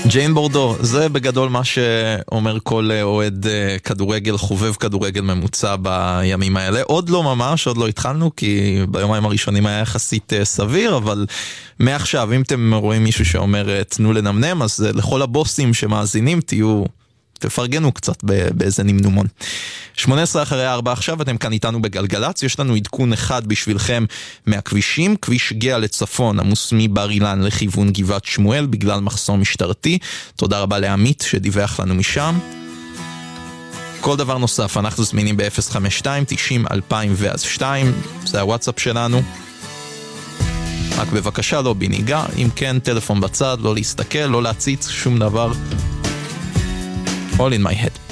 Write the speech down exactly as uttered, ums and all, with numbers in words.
ג'יין בורדו, זה בגדול מה שאומר כל אוהד כדורגל, חובב כדורגל ממוצע בימים האלה. עוד לא ממש, עוד לא התחלנו, כי ביומיים הראשונים היה יחסית סביר, אבל מעכשיו, אם אתם רואים מישהו שאומר תנו לנמנם, אז לכל הבוסים שמאזינים תהיו, תפרגנו קצת באיזה נמנומון. שמונה עשרה אחרי ארבע עכשיו, אתם כאן איתנו בגלגלץ, יש לנו עדכון אחד בשבילכם מהכבישים, כביש גאה לצפון, עמוס מבר אילן לכיוון גבעת שמואל, בגלל מחסום משטרתי, תודה רבה לעמית שדיווח לנו משם. כל דבר נוסף, אנחנו זמינים ב-אפס חמש שתיים תשעים אלפיים ואז שתיים, זה הוואטסאפ שלנו. רק בבקשה לא בנהיגה, אם כן טלפון בצד, לא להסתכל, לא להציץ, שום דבר. All in my head.